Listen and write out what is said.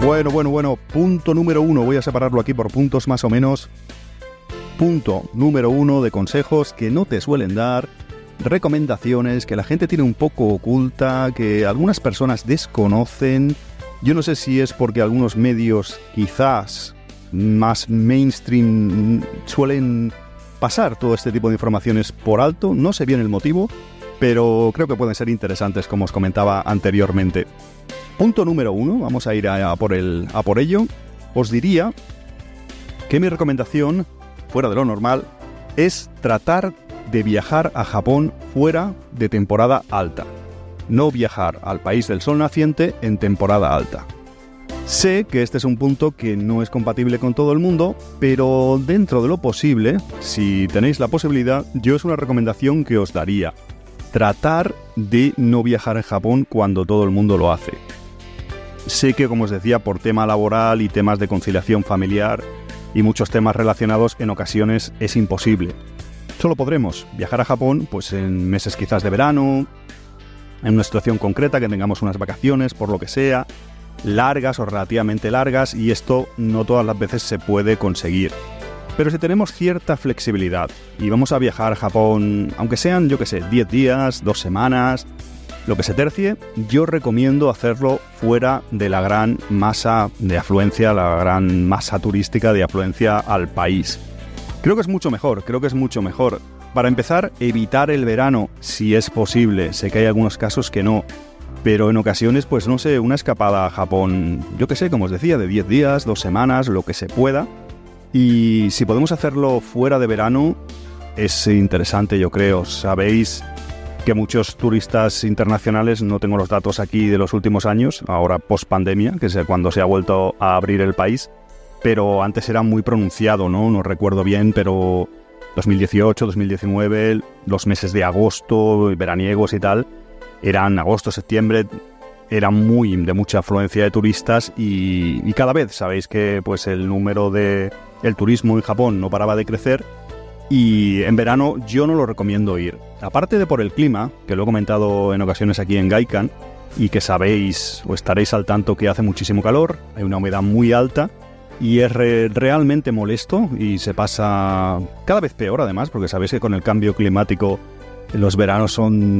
Bueno. Punto número 1. Voy a separarlo aquí por puntos más o menos. Punto número 1 de consejos que no te suelen dar. Recomendaciones que la gente tiene un poco oculta, que algunas personas desconocen. Yo no sé si es porque algunos medios quizás más mainstream suelen pasar todo este tipo de informaciones por alto. No sé bien el motivo, pero creo que pueden ser interesantes, como os comentaba anteriormente. Punto número 1, vamos a ir a por ello. Os diría que mi recomendación, fuera de lo normal, es tratar de viajar a Japón fuera de temporada alta. No viajar al país del sol naciente en temporada alta. Sé que este es un punto que no es compatible con todo el mundo, pero dentro de lo posible, si tenéis la posibilidad, yo es una recomendación que os daría. Tratar de no viajar a Japón cuando todo el mundo lo hace. Sé que, como os decía, por tema laboral y temas de conciliación familiar y muchos temas relacionados, en ocasiones es imposible. Solo podremos viajar a Japón pues en meses quizás de verano, en una situación concreta, que tengamos unas vacaciones, por lo que sea, largas o relativamente largas, y esto no todas las veces se puede conseguir. Pero si tenemos cierta flexibilidad y vamos a viajar a Japón, aunque sean, 10 días, 2 semanas, lo que se tercie, yo recomiendo hacerlo fuera de la gran masa de afluencia, la gran masa turística de afluencia al país. Creo que es mucho mejor. Para empezar, evitar el verano, si es posible. Sé que hay algunos casos que no, pero en ocasiones, pues no sé, una escapada a Japón, como os decía, de 10 días, 2 semanas, lo que se pueda. Y si podemos hacerlo fuera de verano, es interesante, yo creo. Sabéis que muchos turistas internacionales, no tengo los datos aquí de los últimos años, ahora post pandemia, que es cuando se ha vuelto a abrir el país, pero antes era muy pronunciado, ¿no? No recuerdo bien, pero 2018, 2019, los meses de agosto, veraniegos y tal, eran agosto, septiembre, eran de mucha afluencia de turistas y cada vez sabéis que pues el número de el turismo en Japón no paraba de crecer. Y en verano yo no lo recomiendo ir. Aparte de por el clima, que lo he comentado en ocasiones aquí en Gaikan, y que sabéis o estaréis al tanto que hace muchísimo calor, hay una humedad muy alta y es realmente molesto y se pasa cada vez peor además, porque sabéis que con el cambio climático los veranos son